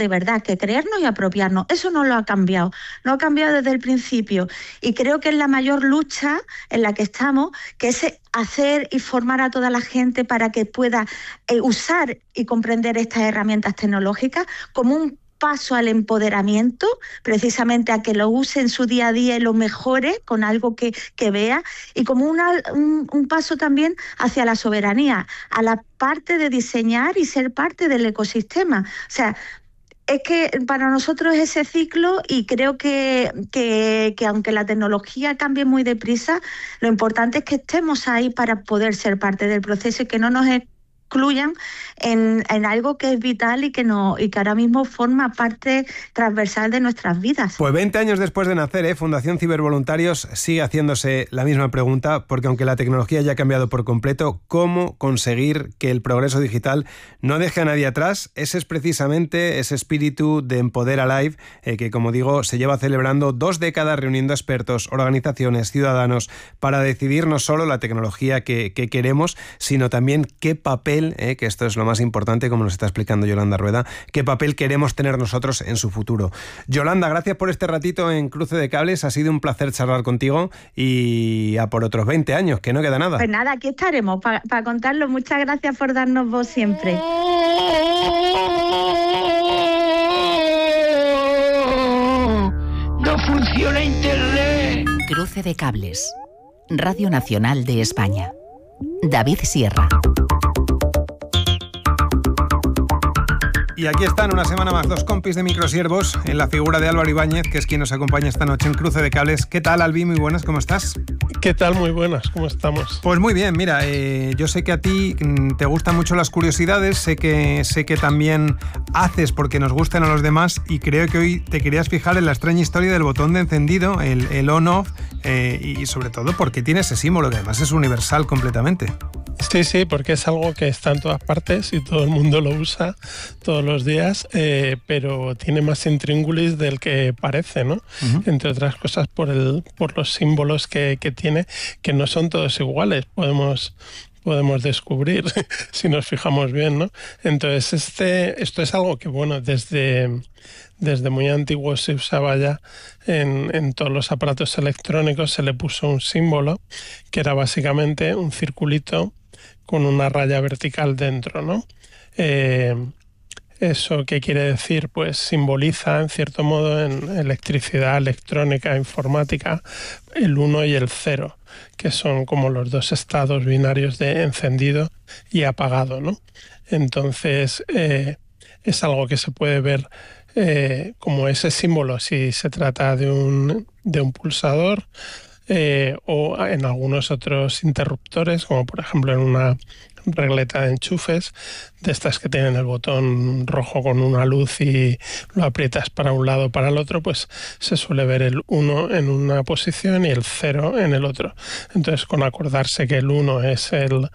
de verdad, que creernos y apropiarnos. Eso no lo ha cambiado, no ha cambiado desde el principio. Y creo que es la mayor lucha en la que estamos, que es hacer y formar a toda la gente para que pueda usar y comprender estas herramientas tecnológicas como un paso al empoderamiento, precisamente a que lo use en su día a día y lo mejore con algo que vea, y como un paso también hacia la soberanía, a la parte de diseñar y ser parte del ecosistema. O sea, es que para nosotros es ese ciclo, y creo que aunque la tecnología cambie muy deprisa, lo importante es que estemos ahí para poder ser parte del proceso y que no nos excluyan en algo que es vital y que ahora mismo forma parte transversal de nuestras vidas. Pues 20 años después de nacer, Fundación Cibervoluntarios sigue haciéndose la misma pregunta, porque aunque la tecnología ya ha cambiado por completo, ¿cómo conseguir que el progreso digital no deje a nadie atrás? Ese es precisamente ese espíritu de Empodera Live, que, como digo, se lleva celebrando 2 décadas reuniendo expertos, organizaciones, ciudadanos, para decidir no solo la tecnología que queremos, sino también qué papel, que esto es lo más importante, como nos está explicando Yolanda Rueda, qué papel queremos tener nosotros en su futuro. Yolanda, gracias por este ratito en Cruce de Cables, ha sido un placer charlar contigo, y a por otros 20 años, que no queda nada. Pues nada, aquí estaremos para contarlo. Muchas gracias por darnos voz siempre. No funciona Internet. Cruce de Cables, Radio Nacional de España. David Sierra. Y aquí están una semana más 2 compis de microsiervos, en la figura de Álvaro Ibáñez, que es quien nos acompaña esta noche en Cruce de Cables. ¿Qué tal, Albi? Muy buenas, ¿cómo estás? ¿Qué tal? Muy buenas, ¿cómo estamos? Pues muy bien, mira, yo sé que a ti te gustan mucho las curiosidades, sé que también haces porque nos gustan a los demás, y creo que hoy te querías fijar en la extraña historia del botón de encendido, el on-off, y sobre todo porque tiene ese símbolo que además es universal completamente. Sí, porque es algo que está en todas partes y todo el mundo lo usa todos los días, pero tiene más intríngulis del que parece, ¿no? Uh-huh. Entre otras cosas por los símbolos que tiene, que no son todos iguales, podemos descubrir si nos fijamos bien, ¿no? Entonces esto es algo que, bueno, desde muy antiguo se usaba ya en todos los aparatos electrónicos. Se le puso un símbolo que era básicamente un circulito con una raya vertical dentro, ¿no? ¿Eso qué quiere decir? Pues simboliza, en cierto modo, en electricidad, electrónica, informática, el 1 y el 0, que son como los 2 estados binarios de encendido y apagado, ¿no? Entonces, es algo que se puede ver como ese símbolo si se trata de un pulsador, o en algunos otros interruptores, como por ejemplo en una regleta de enchufes, de estas que tienen el botón rojo con una luz y lo aprietas para un lado o para el otro, pues se suele ver el 1 en una posición y el 0 en el otro. Entonces, con acordarse que el 1 es el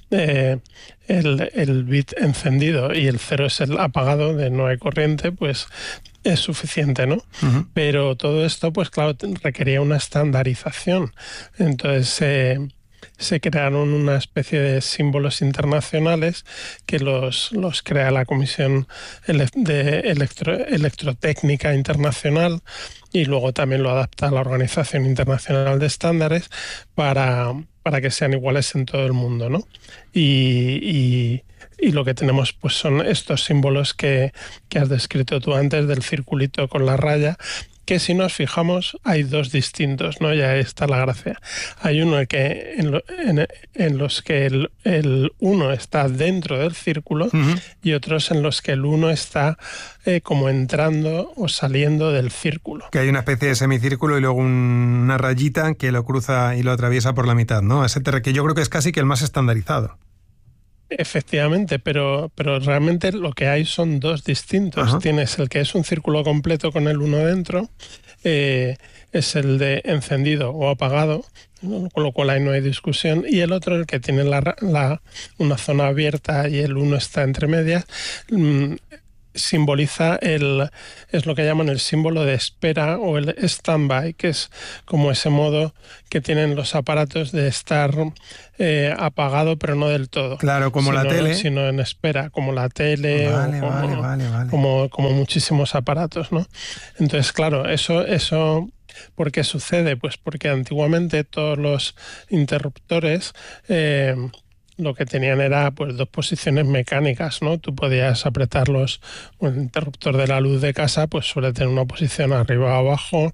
bit encendido y el 0 es el apagado, de no hay corriente, pues es suficiente, ¿no? Uh-huh. Pero todo esto, pues claro, requería una estandarización. Entonces se crearon una especie de símbolos internacionales que los crea la Comisión de Electrotécnica Internacional, y luego también lo adapta la Organización Internacional de Estándares para que sean iguales en todo el mundo, ¿no? Y lo que tenemos, pues, son estos símbolos que has descrito tú antes, del circulito con la raya, que si nos fijamos hay 2 distintos, ¿no? Ya está la gracia. Hay uno que en los que el 1 está dentro del círculo, uh-huh, y otros en los que el 1 está como entrando o saliendo del círculo. Que hay una especie de semicírculo y luego una rayita que lo cruza y lo atraviesa por la mitad, ¿no? Ese que yo creo que es casi que el más estandarizado. Efectivamente, pero realmente lo que hay son 2 distintos. Uh-huh. Tienes el que es un círculo completo con el 1 dentro, es el de encendido o apagado, con lo cual ahí no hay discusión, y el otro, el que tiene una zona abierta y el 1 está entre medias, simboliza es lo que llaman el símbolo de espera o el stand-by, que es como ese modo que tienen los aparatos de estar apagado pero no del todo. Claro, como la tele. Sino en espera, como la tele vale. Como muchísimos aparatos, ¿no? Entonces, claro, eso ¿por qué sucede? Pues porque antiguamente todos los interruptores lo que tenían era pues 2 posiciones mecánicas, ¿no? Tú podías apretarlos, un interruptor de la luz de casa pues suele tener una posición arriba o abajo,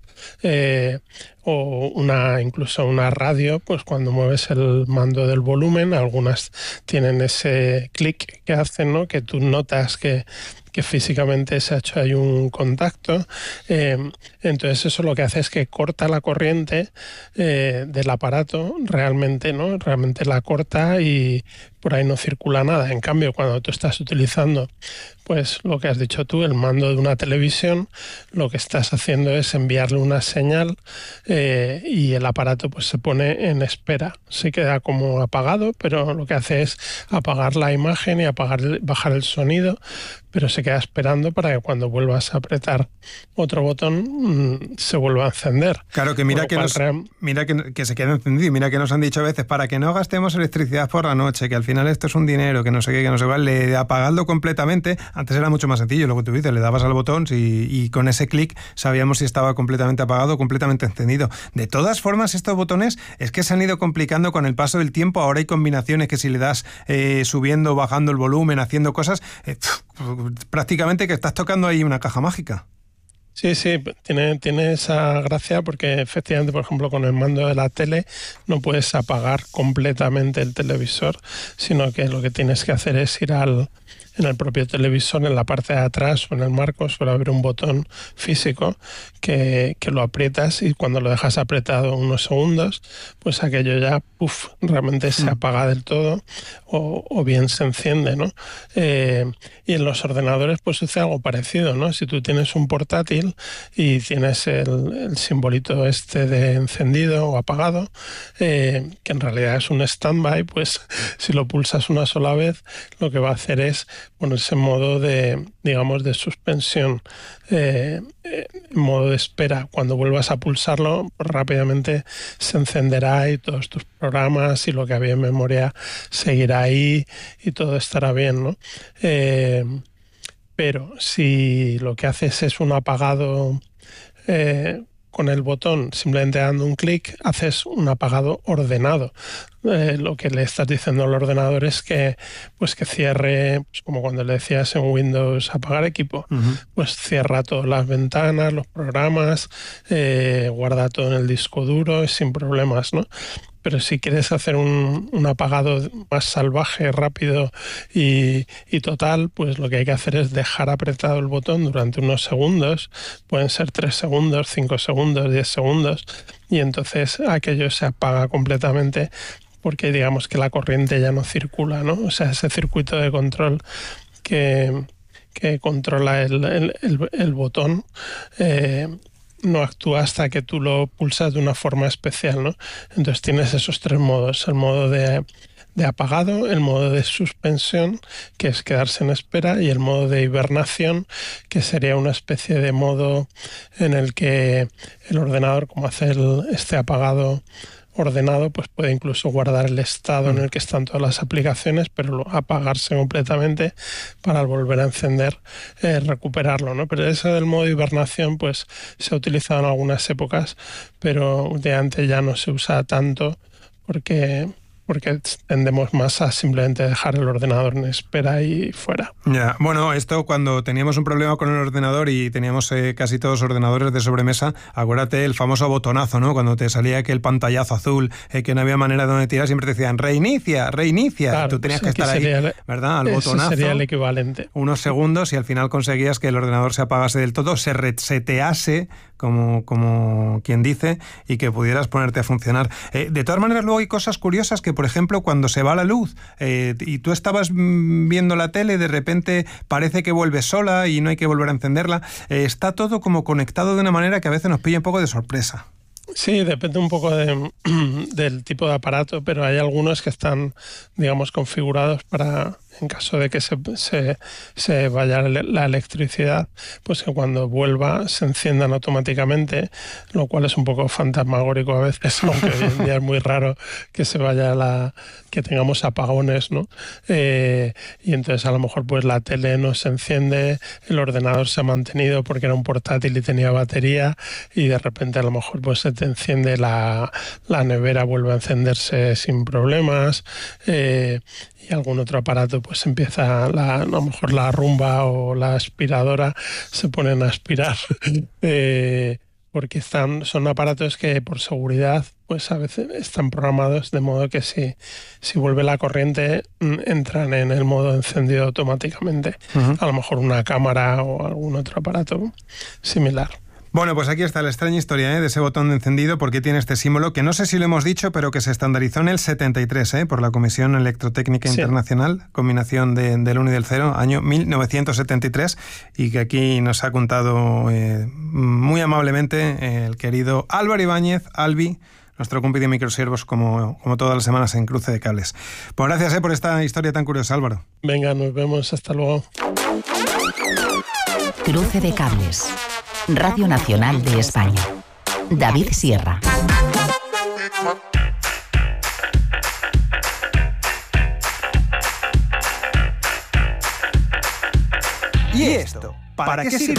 o incluso una radio, pues cuando mueves el mando del volumen, algunas tienen ese clic que hacen, ¿no? Que tú notas que físicamente se ha hecho ahí un contacto. Entonces eso lo que hace es que corta la corriente del aparato realmente, ¿no? Realmente la corta y por ahí no circula nada. En cambio, cuando tú estás utilizando, pues lo que has dicho tú, el mando de una televisión, lo que estás haciendo es enviarle una señal y el aparato pues se pone en espera. Se queda como apagado, pero lo que hace es apagar la imagen y bajar el sonido, pero se queda esperando para que cuando vuelvas a apretar otro botón se vuelva a encender. Claro, que mira que se queda encendido, y mira que nos han dicho a veces, para que no gastemos electricidad por la noche, que al final esto es un dinero, que no sé qué, que no sé cuál, apagarlo completamente. Antes era mucho más sencillo, lo que tú dices, le dabas al botón y con ese clic sabíamos si estaba completamente apagado o completamente encendido. De todas formas, estos botones es que se han ido complicando con el paso del tiempo. Ahora hay combinaciones que si le das subiendo, bajando el volumen, haciendo cosas, prácticamente que estás tocando ahí una caja mágica. Sí, tiene esa gracia porque efectivamente, por ejemplo, con el mando de la tele no puedes apagar completamente el televisor, sino que lo que tienes que hacer es ir en el propio televisor, en la parte de atrás o en el marco, suele haber un botón físico que lo aprietas, y cuando lo dejas apretado unos segundos, pues aquello ya realmente se apaga del todo o bien se enciende, ¿no? Y en los ordenadores pues sucede algo parecido, ¿no? Si tú tienes un portátil y tienes el simbolito este de encendido o apagado, que en realidad es un stand-by, pues si lo pulsas una sola vez, lo que va a hacer es ponerse en modo de suspensión, modo de espera. Cuando vuelvas a pulsarlo, pues rápidamente se encenderá y todos tus programas y lo que había en memoria seguirá ahí y todo estará bien, ¿no? Pero si lo que haces es un apagado con el botón, simplemente dando un clic, haces un apagado ordenado. Lo que le estás diciendo al ordenador es que cierre, pues como cuando le decías en Windows apagar equipo, pues cierra todas las ventanas, los programas, guarda todo en el disco duro sin problemas, ¿no? Pero si quieres hacer un apagado más salvaje, rápido y total, pues lo que hay que hacer es dejar apretado el botón durante unos segundos, pueden ser 3 segundos, 5 segundos, 10 segundos, y entonces aquello se apaga completamente porque digamos que la corriente ya no circula, ¿no? O sea, ese circuito de control que controla el botón no actúa hasta que tú lo pulsas de una forma especial, ¿no? Entonces tienes esos 3 modos: el modo de apagado, el modo de suspensión, que es quedarse en espera, y el modo de hibernación, que sería una especie de modo en el que el ordenador, como hace este apagado ordenado, pues puede incluso guardar el estado en el que están todas las aplicaciones, pero apagarse completamente para al volver a encender recuperarlo, ¿no? Pero eso del modo de hibernación pues se ha utilizado en algunas épocas, pero últimamente ya no se usa tanto porque tendemos más a simplemente dejar el ordenador en espera y fuera. Ya, bueno, esto cuando teníamos un problema con el ordenador y teníamos casi todos ordenadores de sobremesa, acuérdate el famoso botonazo, ¿no? Cuando te salía aquel pantallazo azul, que no había manera de donde tirar, siempre te decían reinicia. Claro, tú tenías que estar ahí, ¿verdad? Al botonazo. Sería el equivalente. Unos segundos y al final conseguías que el ordenador se apagase del todo, se resetease, como quien dice, y que pudieras ponerte a funcionar. De todas maneras, luego hay cosas curiosas que, por ejemplo, cuando se va la luz y tú estabas viendo la tele, de repente parece que vuelve sola y no hay que volver a encenderla. Está todo como conectado de una manera que a veces nos pilla un poco de sorpresa. Sí, depende un poco del tipo de aparato, pero hay algunos que están, digamos, configurados para en caso de que se vaya la electricidad, pues que cuando vuelva se enciendan automáticamente, lo cual es un poco fantasmagórico a veces, aunque hoy en día es muy raro que se vaya que tengamos apagones, ¿no? Y entonces a lo mejor pues la tele no se enciende, el ordenador se ha mantenido porque era un portátil y tenía batería, y de repente a lo mejor pues se te enciende la nevera, vuelve a encenderse sin problemas, y algún otro aparato pues empieza a lo mejor la rumba o la aspiradora se ponen a aspirar porque son aparatos que por seguridad pues a veces están programados de modo que si vuelve la corriente entran en el modo encendido automáticamente. A lo mejor una cámara o algún otro aparato similar. Bueno, pues aquí está la extraña historia de ese botón de encendido, porque tiene este símbolo, que no sé si lo hemos dicho, pero que se estandarizó en el 73 por la Comisión Electrotécnica Internacional, combinación del 1 y del 0, año 1973, y que aquí nos ha contado muy amablemente el querido Álvaro Ibáñez, Albi, nuestro compi de microsiervos, como todas las semanas en Cruce de Cables. Pues gracias por esta historia tan curiosa, Álvaro. Venga, nos vemos, hasta luego. Cruce de Cables. Radio Nacional de España. David Sierra. ¿Y esto? ¿Para qué sirve?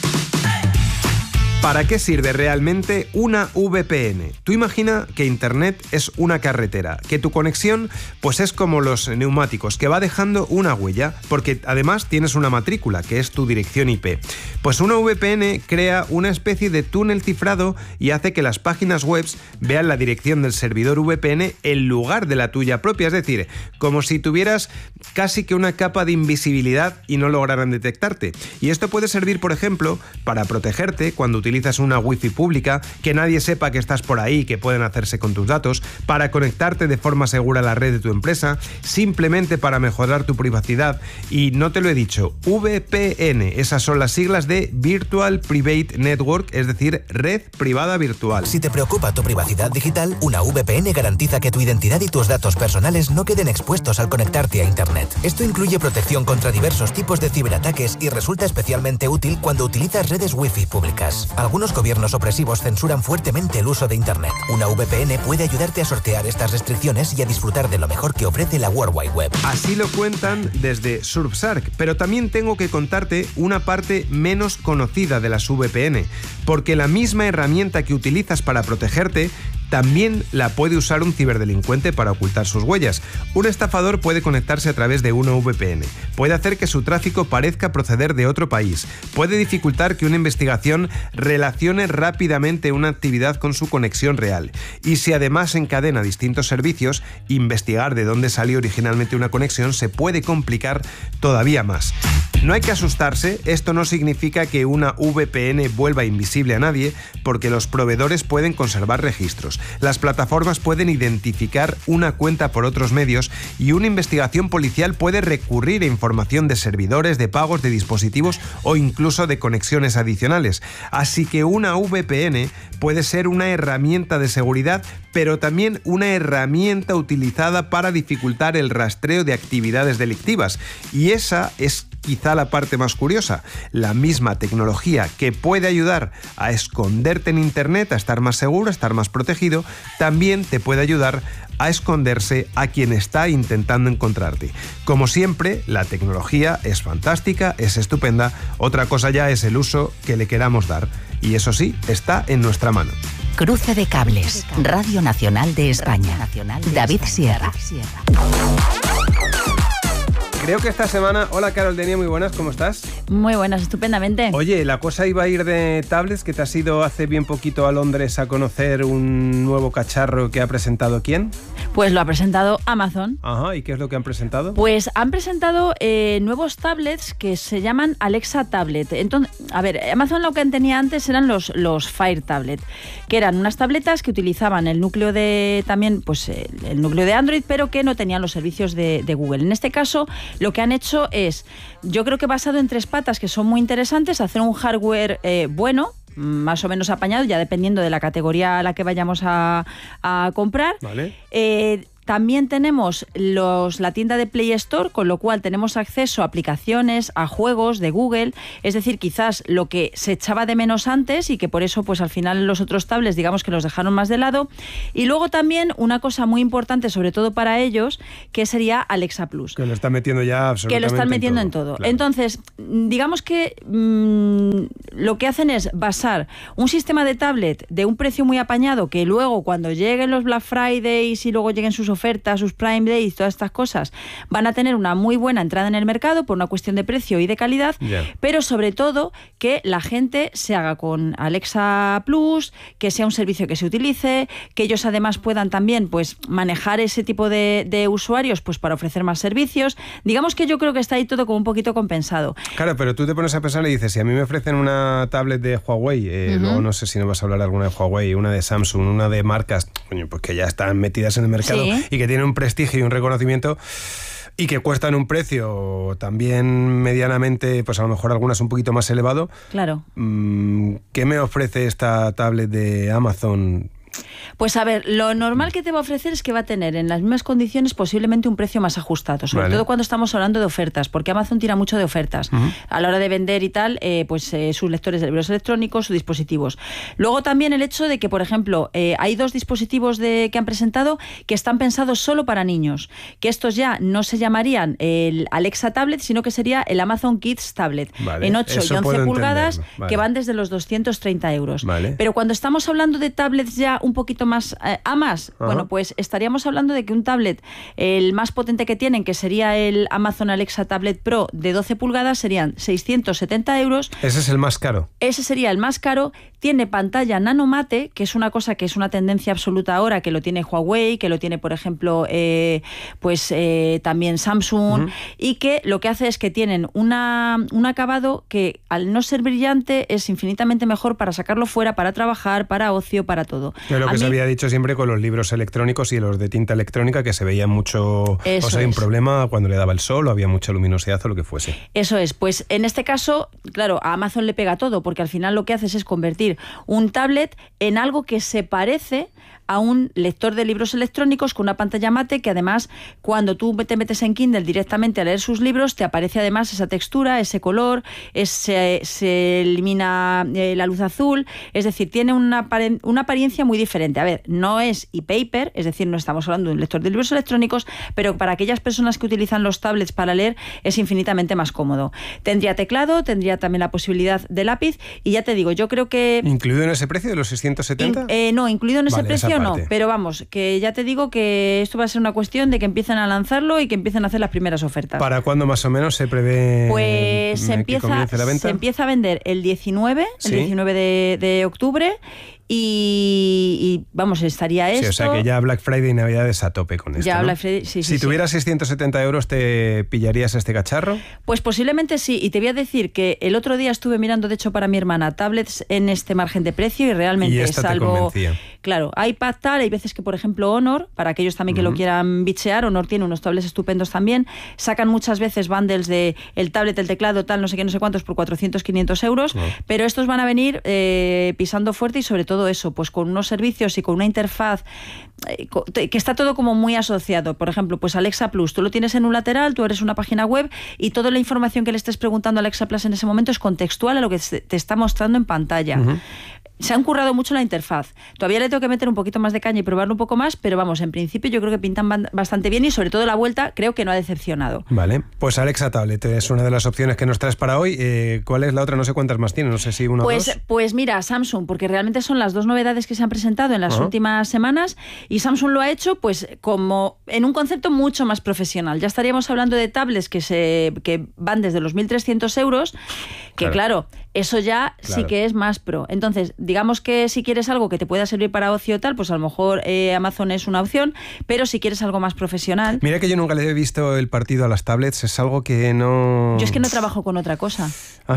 ¿Para qué sirve realmente una VPN? Tú imagina que Internet es una carretera, que tu conexión pues es como los neumáticos, que va dejando una huella, porque además tienes una matrícula, que es tu dirección IP. Pues una VPN crea una especie de túnel cifrado y hace que las páginas web vean la dirección del servidor VPN en lugar de la tuya propia, es decir, como si tuvieras casi que una capa de invisibilidad y no lograran detectarte. Y esto puede servir, por ejemplo, para protegerte cuando utilizas una wifi pública, que nadie sepa que estás por ahí y que pueden hacerse con tus datos, para conectarte de forma segura a la red de tu empresa, simplemente para mejorar tu privacidad. Y no te lo he dicho, VPN, esas son las siglas de Virtual Private Network, es decir, red privada virtual. Si te preocupa tu privacidad digital, una VPN garantiza que tu identidad y tus datos personales no queden expuestos al conectarte a Internet. Esto incluye protección contra diversos tipos de ciberataques y resulta especialmente útil cuando utilizas redes wifi públicas. Algunos gobiernos opresivos censuran fuertemente el uso de Internet. Una VPN puede ayudarte a sortear estas restricciones y a disfrutar de lo mejor que ofrece la World Wide Web. Así lo cuentan desde Surfshark, pero también tengo que contarte una parte menos conocida de las VPN, porque la misma herramienta que utilizas para protegerte también la puede usar un ciberdelincuente para ocultar sus huellas. Un estafador puede conectarse a través de una VPN, puede hacer que su tráfico parezca proceder de otro país, puede dificultar que una investigación relacione rápidamente una actividad con su conexión real. Y si además encadena distintos servicios, investigar de dónde salió originalmente una conexión se puede complicar todavía más. No hay que asustarse, esto no significa que una VPN vuelva invisible a nadie, porque los proveedores pueden conservar registros. Las plataformas pueden identificar una cuenta por otros medios y una investigación policial puede recurrir a información de servidores, de pagos, de dispositivos o incluso de conexiones adicionales. Así que una VPN puede ser una herramienta de seguridad, pero también una herramienta utilizada para dificultar el rastreo de actividades delictivas. Y esa es quizá la parte más curiosa. La misma tecnología que puede ayudar a esconderte en Internet, a estar más seguro, a estar más protegido, también te puede ayudar a esconderse a quien está intentando encontrarte. Como siempre, la tecnología es fantástica, es estupenda, otra cosa ya es el uso que le queramos dar. Y eso sí, está en nuestra mano. Cruce de Cables, Radio Nacional de España. David Sierra. Creo que esta semana... Hola, Carol Denia, muy buenas, ¿cómo estás? Muy buenas, estupendamente. Oye, la cosa iba a ir de tablets, que te has ido hace bien poquito a Londres a conocer un nuevo cacharro que ha presentado ¿quién? Pues lo ha presentado Amazon. Ajá, ¿y qué es lo que han presentado? Pues han presentado nuevos tablets que se llaman Alexa Tablet. Entonces, a ver, Amazon lo que tenía antes eran los Fire Tablet, que eran unas tabletas que utilizaban el núcleo de también, pues el núcleo de Android, pero que no tenían los servicios de Google. En este caso, lo que han hecho es, yo creo que basado en 3 patas que son muy interesantes, hacer un hardware bueno, más o menos apañado, ya dependiendo de la categoría a la que vayamos a comprar. Vale. también tenemos la tienda de Play Store, con lo cual tenemos acceso a aplicaciones, a juegos de Google, es decir, quizás lo que se echaba de menos antes y que por eso pues al final los otros tablets digamos que los dejaron más de lado. Y luego también una cosa muy importante, sobre todo para ellos, que sería Alexa Plus. Que lo están metiendo ya absolutamente que lo están metiendo en todo. Claro. Entonces, digamos que lo que hacen es basar un sistema de tablet de un precio muy apañado, que luego cuando lleguen los Black Fridays y luego lleguen sus ofertas, sus Prime Days, todas estas cosas, van a tener una muy buena entrada en el mercado por una cuestión de precio y de calidad, pero sobre todo que la gente se haga con Alexa Plus, que sea un servicio que se utilice, que ellos además puedan también pues manejar ese tipo de usuarios pues para ofrecer más servicios. Digamos que yo creo que está ahí todo como un poquito compensado. Claro, pero tú te pones a pensar y dices, si a mí me ofrecen una tablet de Huawei, luego no sé si no vas a hablar alguna de Huawei, una de Samsung, una de marcas, coño, pues que ya están metidas en el mercado y que tienen un prestigio y un reconocimiento y que cuestan un precio también medianamente, pues a lo mejor algunas un poquito más elevado. Claro. ¿Qué me ofrece esta tablet de Amazon? Pues a ver, lo normal que te va a ofrecer es que va a tener en las mismas condiciones posiblemente un precio más ajustado, sobre todo cuando estamos hablando de ofertas, porque Amazon tira mucho de ofertas a la hora de vender y tal, sus lectores de libros electrónicos, sus dispositivos. Luego también el hecho de que, por ejemplo, hay 2 dispositivos que han presentado que están pensados solo para niños, que estos ya no se llamarían el Alexa Tablet, sino que sería el Amazon Kids Tablet, en 8 y 11 pulgadas, que van desde los 230 euros. Pero cuando estamos hablando de tablets ya un poquito más a más, bueno, pues estaríamos hablando de que un tablet, el más potente que tienen, que sería el Amazon Alexa Tablet Pro de 12 pulgadas, serían 670 euros. Ese es el más caro. Ese sería el más caro. Tiene pantalla nanomate, que es una cosa que es una tendencia absoluta ahora, que lo tiene Huawei, que lo tiene, por ejemplo, también Samsung, y que lo que hace es que tienen un acabado que, al no ser brillante, es infinitamente mejor para sacarlo fuera, para trabajar, para ocio, para todo. Es lo que se había dicho siempre con los libros electrónicos y los de tinta electrónica, que se veía mucho, o sea, hay un problema cuando le daba el sol o había mucha luminosidad o lo que fuese. Eso es, pues en este caso, claro, a Amazon le pega todo, porque al final lo que haces es convertir un tablet en algo que se parece a un lector de libros electrónicos con una pantalla mate, que además cuando tú te metes en Kindle directamente a leer sus libros te aparece además esa textura, ese color, se elimina la luz azul, es decir, tiene una apariencia muy diferente. A ver, no es e-paper, es decir, no estamos hablando de un lector de libros electrónicos, pero para aquellas personas que utilizan los tablets para leer es infinitamente más cómodo. Tendría teclado, tendría también la posibilidad de lápiz y ya te digo, yo creo que... ¿Incluido en ese precio de los 670? No, incluido en ese precio no, pero vamos, que ya te digo que esto va a ser una cuestión de que empiecen a lanzarlo y que empiecen a hacer las primeras ofertas. ¿Para cuándo más o menos se prevé pues que comience la venta? Se empieza a vender el 19, el 19 de octubre. Y vamos, estaría esto... Sí, o sea que ya Black Friday y Navidades a tope con esto, ya, ¿no? Black Friday, sí. Si tuvieras 670 euros, ¿te pillarías este cacharro? Pues posiblemente sí, y te voy a decir que el otro día estuve mirando, de hecho, para mi hermana, tablets en este margen de precio y realmente, y esta salvo... te convencía. Claro, iPad tal, hay veces que, por ejemplo, Honor, para aquellos también que lo quieran bichear, Honor tiene unos tablets estupendos también, sacan muchas veces bundles de el tablet, el teclado, tal, no sé qué, no sé cuántos, por 400, 500 euros, pero estos van a venir pisando fuerte y sobre todo eso, pues con unos servicios y con una interfaz que está todo como muy asociado. Por ejemplo, pues Alexa Plus, tú lo tienes en un lateral, tú eres una página web y toda la información que le estés preguntando a Alexa Plus en ese momento es contextual a lo que te está mostrando en pantalla. Se han currado mucho la interfaz. Todavía le tengo que meter un poquito más de caña y probarlo un poco más, pero vamos, en principio yo creo que pintan bastante bien y sobre todo la vuelta creo que no ha decepcionado. Vale, pues Alexa Tablet es una de las opciones que nos traes para hoy. ¿Cuál es la otra? No sé cuántas más tiene, no sé si una o dos. Pues mira, Samsung, porque realmente son las 2 novedades que se han presentado en las últimas semanas y Samsung lo ha hecho pues como en un concepto mucho más profesional. Ya estaríamos hablando de tablets que van desde los 1.300 euros, que claro, eso ya sí que es más pro. Entonces, digamos que si quieres algo que te pueda servir para ocio tal, pues a lo mejor Amazon es una opción, pero si quieres algo más profesional... Mira que yo nunca le he visto el partido a las tablets, es algo que no... Yo es que no trabajo con otra cosa. ¿Ah, sí?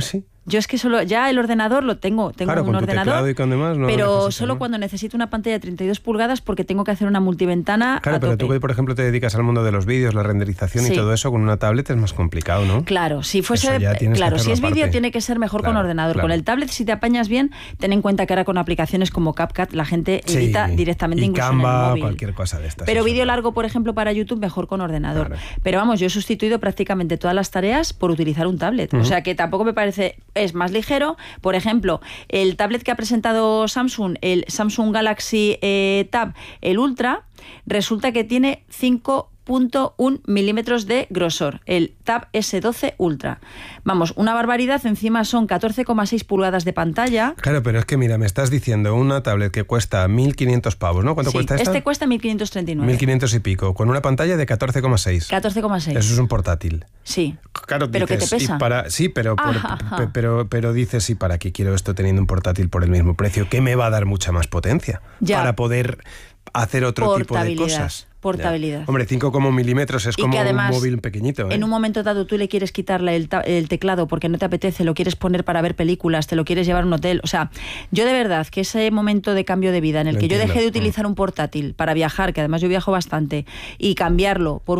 Yo es que solo, ya el ordenador lo tengo claro, un con tu ordenador, teclado y con demás, no pero solo ¿no? cuando necesito una pantalla de 32 pulgadas porque tengo que hacer una multiventana. Claro, pero tú que, por ejemplo, te dedicas al mundo de los vídeos, la renderización y todo eso, con una tablet es más complicado, ¿no? Claro, si fuese, claro, si es vídeo tiene que ser mejor con ordenador. Claro. Con el tablet, si te apañas bien, ten en cuenta que ahora con aplicaciones como CapCut la gente edita directamente y incluso Canva, en el móvil. Cualquier cosa de estas. Pero vídeo largo, por ejemplo, para YouTube, mejor con ordenador. Claro. Pero vamos, yo he sustituido prácticamente todas las tareas por utilizar un tablet. O sea que tampoco me parece, es más ligero. Por ejemplo, el tablet que ha presentado Samsung, el Samsung Galaxy Tab, el Ultra, resulta que tiene 5.1 milímetros de grosor, el Tab S12 Ultra. Vamos, una barbaridad, encima son 14,6 pulgadas de pantalla. Claro, pero es que mira, me estás diciendo una tablet que cuesta 1.500 pavos, ¿no? ¿Cuánto cuesta esta? Este cuesta 1.539. 1.500 y pico, con una pantalla de 14,6. 14,6. Eso es un portátil. Sí. Claro, pero dices, que te pesa. Sí, pero dices, ¿y para qué quiero esto teniendo un portátil por el mismo precio? Que me va a dar mucha más potencia para poder hacer otro tipo de cosas. Portabilidad. Ya. Hombre, 5 milímetros es como además, un móvil pequeñito. En un momento dado tú le quieres quitarle el teclado porque no te apetece, lo quieres poner para ver películas, te lo quieres llevar a un hotel. O sea, yo de verdad que ese momento de cambio de vida en el que yo dejé de utilizar un portátil para viajar, que además yo viajo bastante, y cambiarlo por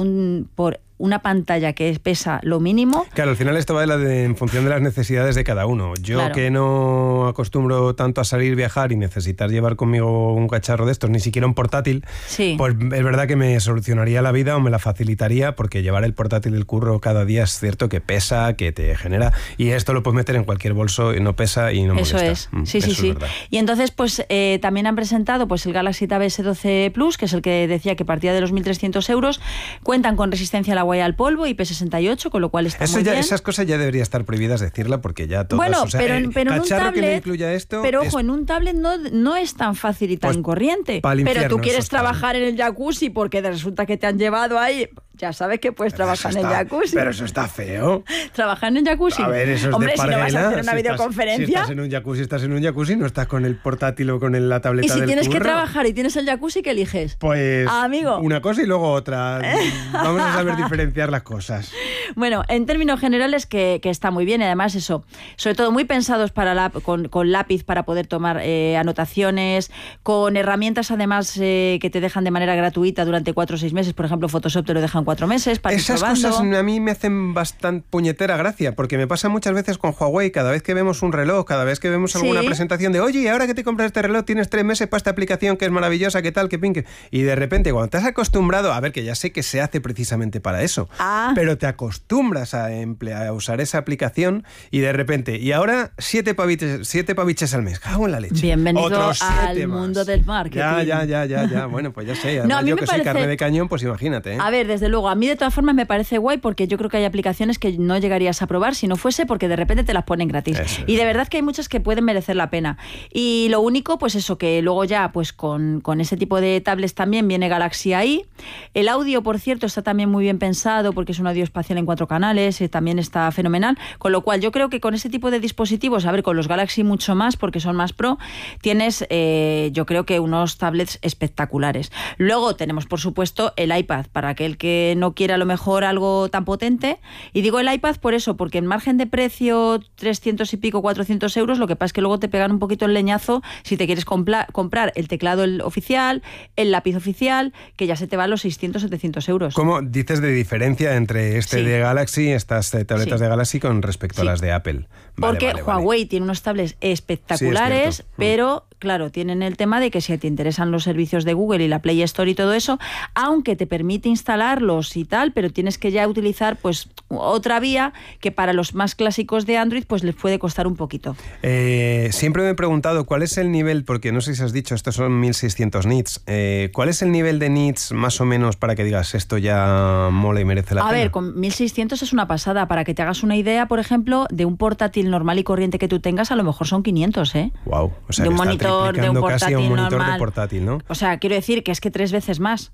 una pantalla que pesa lo mínimo. Claro, al final esto va en función de las necesidades de cada uno. Yo que no acostumbro tanto a salir, viajar y necesitar llevar conmigo un cacharro de estos, ni siquiera un portátil, pues es verdad que me solucionaría la vida o me la facilitaría, porque llevar el portátil del curro cada día es cierto que pesa, que te genera, y esto lo puedes meter en cualquier bolso y no pesa y no molesta. Eso es, sí. Y entonces pues también han presentado pues el Galaxy Tab S12 Plus, que es el que decía que partía de los 1.300 euros, cuentan con resistencia a la huella al polvo, IP68, con lo cual está muy bien. Esas cosas ya debería estar prohibidas decirla, porque ya todos... Bueno, pero en un tablet, que no incluya esto... Pero ojo, en un tablet no es tan fácil y tan corriente. Pero tú quieres trabajar en el jacuzzi porque resulta que te han llevado ahí... Ya sabes que puedes trabajar en el jacuzzi. Pero eso está feo. ¿Trabajar en el jacuzzi? A ver, eso es hombre, de parguela. Si no vas a hacer una videoconferencia... Si estás en un jacuzzi, no estás con el portátil o con la tableta del curro. Y si tienes que trabajar y tienes el jacuzzi, ¿qué eliges? Pues amigo, una cosa y luego otra. Vamos a saber diferenciar las cosas. Bueno, en términos generales que está muy bien, y además eso, sobre todo muy pensados para con lápiz para poder tomar anotaciones, con herramientas además que te dejan de manera gratuita durante 4 o 6 meses. Por ejemplo, Photoshop te lo dejan 4 meses para esas cosas a mí me hacen bastante puñetera gracia, porque me pasa muchas veces con Huawei, cada vez que vemos un reloj, cada vez que vemos alguna presentación de oye, ahora que te compras este reloj tienes 3 meses para esta aplicación que es maravillosa, qué tal, qué pin, y de repente cuando te has acostumbrado, a ver, que ya sé que se hace precisamente para eso, pero te acostumbras a usar esa aplicación y de repente, y ahora 7 paviches al mes, cago en la leche. Bienvenido al mundo del marketing. Ya, bueno, pues ya sé, además, yo que soy carne de cañón, pues imagínate. A ver, desde luego, a mí de todas formas me parece guay, porque yo creo que hay aplicaciones que no llegarías a probar si no fuese porque de repente te las ponen gratis. Y de verdad que hay muchas que pueden merecer la pena. Y lo único, pues eso, que luego ya pues con ese tipo de tablets también viene Galaxy AI. El audio, por cierto, está también muy bien pensado porque es un audio espacial en 4 canales, también está fenomenal. Con lo cual yo creo que con ese tipo de dispositivos, a ver, con los Galaxy mucho más porque son más pro, tienes yo creo que unos tablets espectaculares. Luego tenemos, por supuesto, el iPad, para aquel que no quiera a lo mejor algo tan potente, y digo el iPad por eso, porque en margen de precio 300 y pico, 400 euros, lo que pasa es que luego te pegan un poquito el leñazo si te quieres comprar el teclado oficial, el lápiz oficial, que ya se te van los 600, 700 euros. ¿Cómo dices de diferencia entre de Galaxy, estas tabletas de Galaxy con respecto a las de Apple? Porque Huawei tiene unos tablets espectaculares, pero claro, tienen el tema de que si te interesan los servicios de Google y la Play Store y todo eso, aunque te permite instalarlos y tal, pero tienes que ya utilizar pues otra vía que para los más clásicos de Android pues les puede costar un poquito. Siempre me he preguntado cuál es el nivel, porque no sé si has dicho, estos son 1600 nits, ¿cuál es el nivel de nits más o menos para que digas esto ya mola y merece la pena? A ver, con 1600 es una pasada. Para que te hagas una idea, por ejemplo, de un portátil normal y corriente que tú tengas, a lo mejor son 500, ¿eh? Wow, o sea, de un que monitor, de un portátil casi a un monitor normal. de portátil, ¿no? O sea, quiero decir que es que 3 veces más.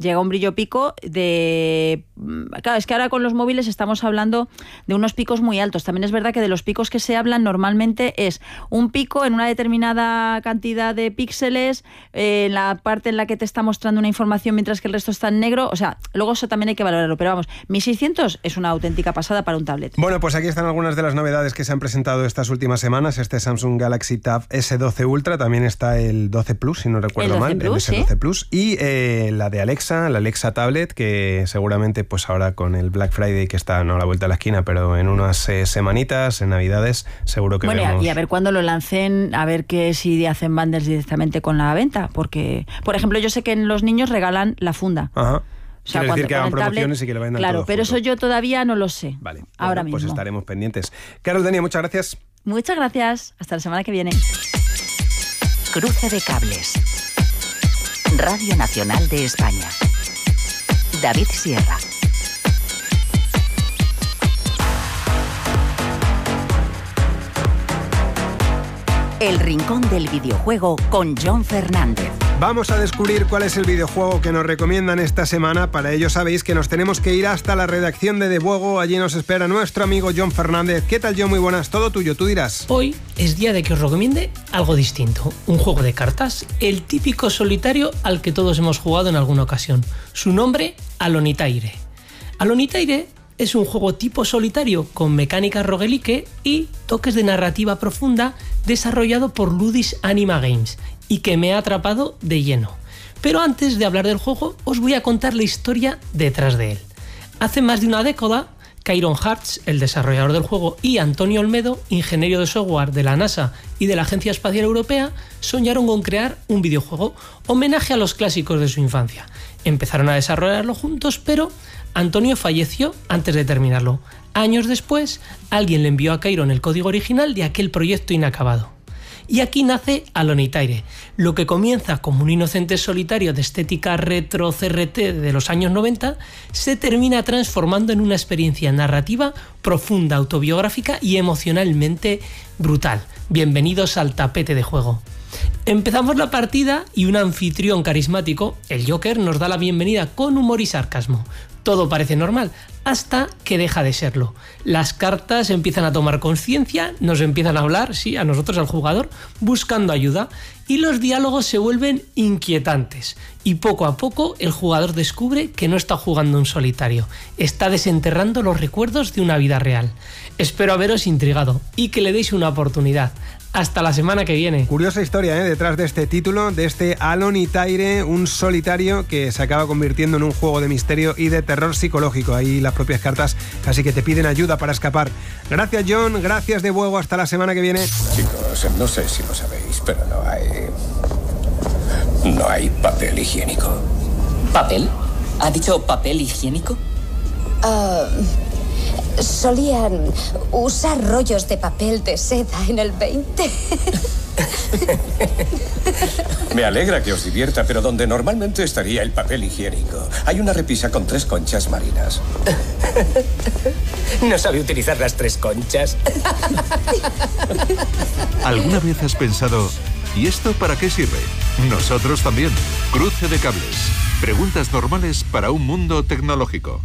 llega un brillo pico de... Claro, es que ahora con los móviles estamos hablando de unos picos muy altos. También es verdad que de los picos que se hablan normalmente es un pico en una determinada cantidad de píxeles, en la parte en la que te está mostrando una información mientras que el resto está en negro. O sea, luego eso también hay que valorarlo. Pero vamos, 1600 es una auténtica pasada para un tablet. Bueno, pues aquí están algunas de las novedades que se han presentado estas últimas semanas. Este Samsung Galaxy Tab S12 Ultra, también está el 12 Plus, si no recuerdo mal, el S12 Plus, y la de Alexa, la Alexa Tablet, que seguramente pues ahora con el Black Friday que está no a la vuelta de la esquina, pero en unas semanitas, en Navidades, seguro que vemos. Y a ver cuándo lo lancen, a ver que si hacen bundles directamente con la venta, porque, por ejemplo, yo sé que en los niños regalan la funda. Ajá. O sea, quiere decir que hagan promociones y que lo vendan claro, todo pero junto. Eso yo todavía no lo sé. Vale, bueno, ahora mismo. Pues estaremos pendientes. Carol Denia, muchas gracias. Muchas gracias. Hasta la semana que viene. Cruce de cables. Radio Nacional de España. David Sierra. El rincón del videojuego con John Fernández. Vamos a descubrir cuál es el videojuego que nos recomiendan esta semana. Para ello sabéis que nos tenemos que ir hasta la redacción de Debuego. Allí nos espera nuestro amigo John Fernández. ¿Qué tal, John? Muy buenas. Todo tuyo, tú dirás. Hoy es día de que os recomiende algo distinto. Un juego de cartas, el típico solitario al que todos hemos jugado en alguna ocasión. Su nombre, Alonitaire. Alonitaire es un juego tipo solitario con mecánicas roguelike y toques de narrativa profunda desarrollado por Ludus Anima Games y que me ha atrapado de lleno. Pero antes de hablar del juego, os voy a contar la historia detrás de él. Hace más de una década, Kairon Hartz, el desarrollador del juego, y Antonio Olmedo, ingeniero de software de la NASA y de la Agencia Espacial Europea, soñaron con crear un videojuego homenaje a los clásicos de su infancia. Empezaron a desarrollarlo juntos, pero Antonio falleció antes de terminarlo. Años después, alguien le envió a Kairon el código original de aquel proyecto inacabado. Y aquí nace Alonitaire, lo que comienza como un inocente solitario de estética retro CRT de los años 90, se termina transformando en una experiencia narrativa profunda, autobiográfica y emocionalmente brutal. Bienvenidos al tapete de juego. Empezamos la partida y un anfitrión carismático, el Joker, nos da la bienvenida con humor y sarcasmo. Todo parece normal, hasta que deja de serlo. Las cartas empiezan a tomar conciencia, nos empiezan a hablar, sí, a nosotros, al jugador, buscando ayuda, y los diálogos se vuelven inquietantes. Y poco a poco el jugador descubre que no está jugando en solitario, está desenterrando los recuerdos de una vida real. Espero haberos intrigado y que le deis una oportunidad. Hasta la semana que viene. Curiosa historia, detrás de este título, de este Alonitaire, un solitario que se acaba convirtiendo en un juego de misterio y de terror psicológico. Ahí las propias cartas casi que te piden ayuda para escapar. Gracias, John. Gracias, Debuego. Hasta la semana que viene. Chicos, no sé si lo sabéis, pero no hay papel higiénico. ¿Papel? ¿Ha dicho papel higiénico? Solían usar rollos de papel de seda en el 20. Me alegra que os divierta, pero donde normalmente estaría el papel higiénico, hay una repisa con 3 conchas marinas. No sabe utilizar las 3 conchas. ¿Alguna vez has pensado, ¿y esto para qué sirve? Nosotros también. Cruce de cables. Preguntas normales para un mundo tecnológico.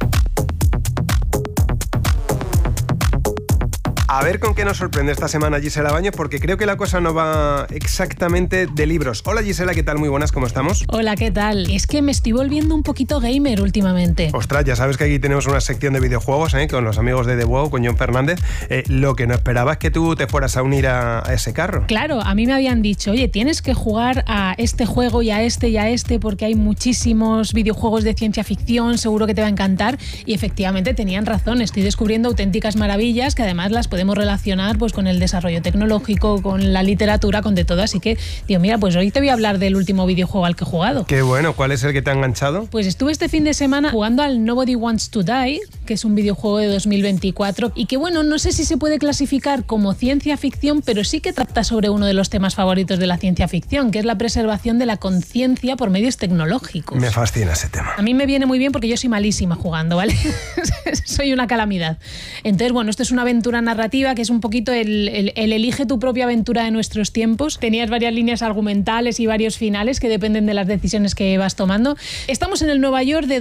A ver con qué nos sorprende esta semana Gisela Baños, porque creo que la cosa no va exactamente de libros. Hola Gisela, ¿qué tal? Muy buenas, ¿cómo estamos? Hola, ¿qué tal? Es que me estoy volviendo un poquito gamer últimamente. Ostras, ya sabes que aquí tenemos una sección de videojuegos, con los amigos de Debuego, con John Fernández. Lo que no esperaba es que tú te fueras a unir a ese carro. Claro, a mí me habían dicho, oye, tienes que jugar a este juego y a este porque hay muchísimos videojuegos de ciencia ficción, seguro que te va a encantar. Y efectivamente tenían razón, estoy descubriendo auténticas maravillas que además las podemos relacionar pues con el desarrollo tecnológico, con la literatura, con de todo. Así que, tío, mira, pues hoy te voy a hablar del último videojuego al que he jugado. Qué bueno, ¿cuál es el que te ha enganchado? Pues estuve este fin de semana jugando al Nobody Wants to Die, que es un videojuego de 2024 y que, bueno, no sé si se puede clasificar como ciencia ficción, pero sí que trata sobre uno de los temas favoritos de la ciencia ficción, que es la preservación de la conciencia por medios tecnológicos. Me fascina ese tema. A mí me viene muy bien porque yo soy malísima jugando, ¿vale? Soy una calamidad. Entonces, bueno, esto es una aventura narrativa narrativa, que es un poquito el elige tu propia aventura de nuestros tiempos. Tenías varias líneas argumentales y varios finales que dependen de las decisiones que vas tomando. Estamos en el Nueva York de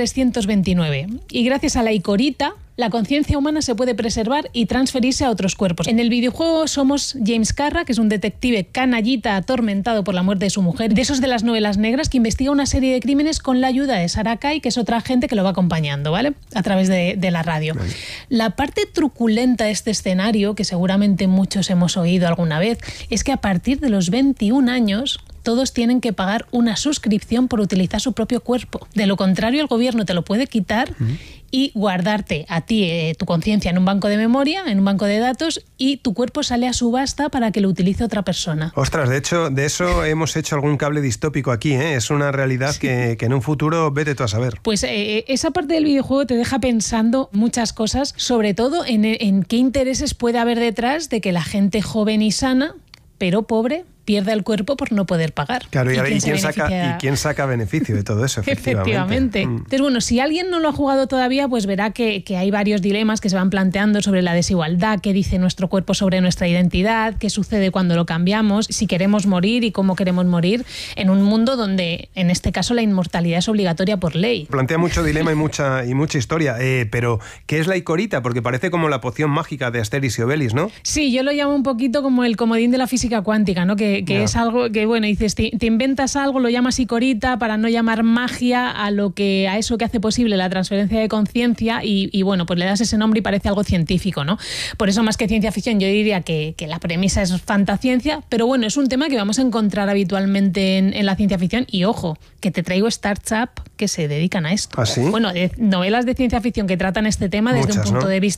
2329 y gracias a la Icorita, la conciencia humana se puede preservar y transferirse a otros cuerpos. En el videojuego somos James Carra, que es un detective canallita atormentado por la muerte de su mujer, de esos de las novelas negras, que investiga una serie de crímenes con la ayuda de Sarah Kay, que es otra agente que lo va acompañando, ¿vale? A través de la radio. Vale. La parte truculenta de este escenario, que seguramente muchos hemos oído alguna vez, es que a partir de los 21 años... todos tienen que pagar una suscripción por utilizar su propio cuerpo. De lo contrario, el gobierno te lo puede quitar y guardarte a ti tu conciencia en un banco de memoria, en un banco de datos, y tu cuerpo sale a subasta para que lo utilice otra persona. Ostras, de hecho, de eso hemos hecho algún cable distópico aquí, ¿eh? Es una realidad que en un futuro vete tú a saber. Pues esa parte del videojuego te deja pensando muchas cosas, sobre todo en qué intereses puede haber detrás de que la gente joven y sana, pero pobre, pierda el cuerpo por no poder pagar. Claro, ¿y quién saca beneficio de todo eso? Efectivamente. Entonces, bueno, si alguien no lo ha jugado todavía, pues verá que hay varios dilemas que se van planteando sobre la desigualdad, qué dice nuestro cuerpo sobre nuestra identidad, qué sucede cuando lo cambiamos, si queremos morir y cómo queremos morir, en un mundo donde, en este caso, la inmortalidad es obligatoria por ley. Plantea mucho dilema y mucha historia, pero ¿qué es la Icorita? Porque parece como la poción mágica de Asterix y Obelix, ¿no? Sí, yo lo llamo un poquito como el comodín de la física cuántica, ¿no? Que es algo que, bueno, dices, te inventas algo, lo llamas Icorita para no llamar magia a eso que hace posible la transferencia de conciencia y bueno, pues le das ese nombre y parece algo científico, ¿no? Por eso, más que ciencia ficción, yo diría que la premisa es fantasciencia, pero bueno, es un tema que vamos a encontrar habitualmente en la ciencia ficción y, ojo, que te traigo startups que se dedican a esto. ¿Ah, sí? Bueno, novelas de ciencia ficción que tratan este tema desde el punto de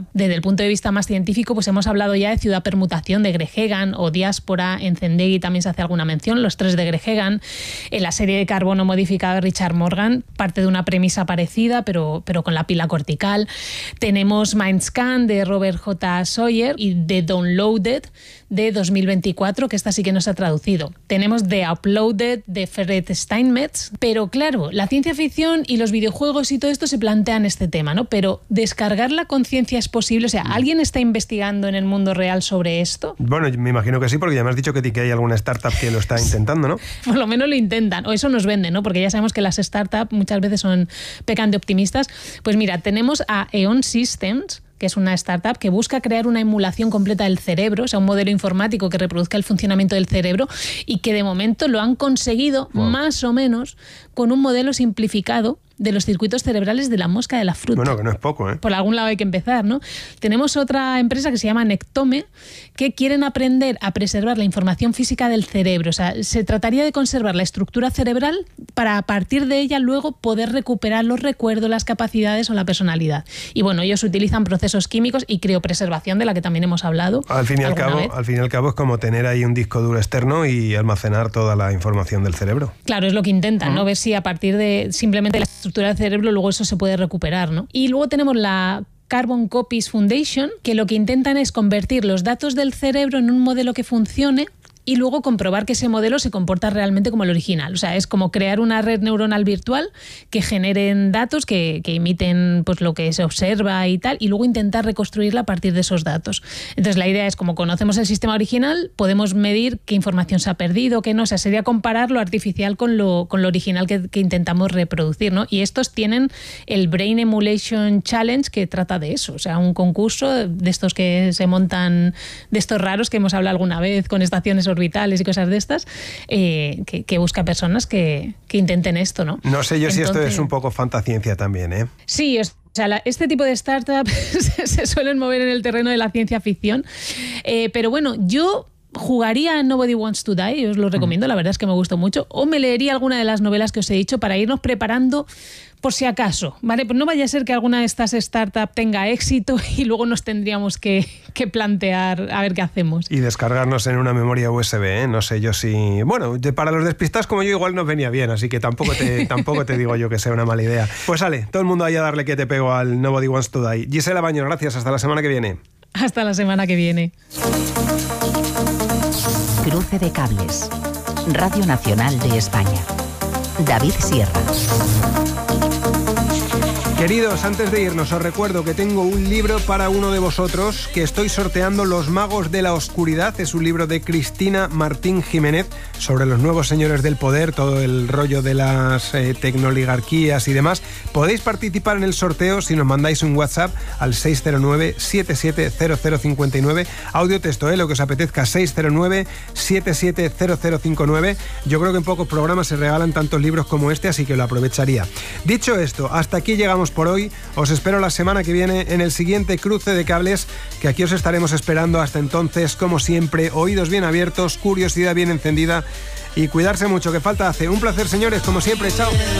vista más científico, pues hemos hablado ya de Ciudad Permutación de Greg Egan o Diáspora en Zendegi, también se hace alguna mención, Los tres de Greg Egan, en la serie de Carbono modificado de Richard Morgan, parte de una premisa parecida, pero con la pila cortical. Tenemos Mindscan de Robert J. Sawyer y The Downloaded de 2024, que esta sí que no se ha traducido. Tenemos The Uploaded de Ferret Steinmetz, pero claro, la ciencia ficción y los videojuegos y todo esto se plantean este tema, ¿no? Pero ¿descargar la conciencia es posible? O sea, ¿alguien está investigando en el mundo real sobre esto? Bueno, me imagino que sí, porque ya me has dicho que hay alguna startup que lo está intentando, ¿no? Por lo menos lo intentan, o eso nos venden, ¿no? Porque ya sabemos que las startups muchas veces pecan de optimistas. Pues mira, tenemos a Eon Systems, que es una startup que busca crear una emulación completa del cerebro, o sea, un modelo informático que reproduzca el funcionamiento del cerebro y que de momento lo han conseguido más o menos con un modelo simplificado de los circuitos cerebrales de la mosca de la fruta. Bueno, que no es poco, ¿eh? Por algún lado hay que empezar, ¿no? Tenemos otra empresa que se llama Nectome, que quieren aprender a preservar la información física del cerebro. O sea, se trataría de conservar la estructura cerebral para a partir de ella luego poder recuperar los recuerdos, las capacidades o la personalidad. Y bueno, ellos utilizan procesos químicos y criopreservación, de la que también hemos hablado. Al fin y al cabo es como tener ahí un disco duro externo y almacenar toda la información del cerebro. Claro, es lo que intentan, ¿no? Ver si a partir de simplemente la estructura del cerebro luego eso se puede recuperar, ¿no? Y luego tenemos la Carbon Copies Foundation, que lo que intentan es convertir los datos del cerebro en un modelo que funcione y luego comprobar que ese modelo se comporta realmente como el original. O sea, es como crear una red neuronal virtual que generen datos que imiten pues lo que se observa y tal, y luego intentar reconstruirla a partir de esos datos. Entonces la idea es, como conocemos el sistema original, podemos medir qué información se ha perdido, qué no. O sea, sería comparar lo artificial con lo original que intentamos reproducir, ¿no? Y estos tienen el Brain Emulation Challenge, que trata de eso. O sea, un concurso de estos que se montan, de estos raros que hemos hablado alguna vez, con estaciones orbitales y cosas de estas, que busca personas que intenten esto, ¿no? No sé yo si esto es un poco fantasciencia también, ¿eh? Sí, o sea, este tipo de startups se suelen mover en el terreno de la ciencia ficción, pero bueno, yo jugaría a Nobody Wants to Die, os lo recomiendo, la verdad es que me gustó mucho, o me leería alguna de las novelas que os he dicho para irnos preparando por si acaso, ¿vale? Pues no vaya a ser que alguna de estas startups tenga éxito y luego nos tendríamos que plantear a ver qué hacemos. Y descargarnos en una memoria USB, ¿eh? No sé yo si... Bueno, para los despistados como yo igual nos venía bien, así que tampoco te digo yo que sea una mala idea. Pues sale, todo el mundo ahí a darle que te pego al Nobody Wants to Die. Gisela Baños, gracias, hasta la semana que viene. Hasta la semana que viene. Cruce de cables. Radio Nacional de España. David Sierra. Queridos, antes de irnos os recuerdo que tengo un libro para uno de vosotros que estoy sorteando, Los magos de la oscuridad. Es un libro de Cristina Martín Jiménez sobre los nuevos señores del poder, todo el rollo de las tecnoligarquías y demás. Podéis participar en el sorteo si nos mandáis un WhatsApp al 609-770059, audio texto, lo que os apetezca, 609-770059. Yo creo que en pocos programas se regalan tantos libros como este, así que lo aprovecharía. Dicho esto, hasta aquí llegamos por hoy. Os espero la semana que viene en el siguiente Cruce de Cables, que aquí os estaremos esperando. Hasta entonces, como siempre, oídos bien abiertos, curiosidad bien encendida y cuidarse mucho, que falta hace. Un placer, señores, como siempre. Chao.